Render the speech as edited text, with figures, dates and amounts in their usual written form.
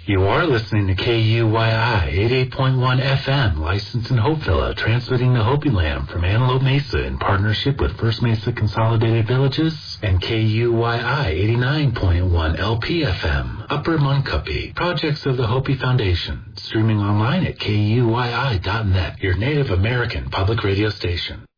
You are listening to KUYI 88.1 FM, licensed in Hopevilla, transmitting to Hopi Land from Antelope Mesa in partnership with First Mesa Consolidated Villages and KUYI 89.1 LPFM, Upper Muncupi, projects of the Hopi Foundation, streaming online at KUYI.net, your Native American public radio station.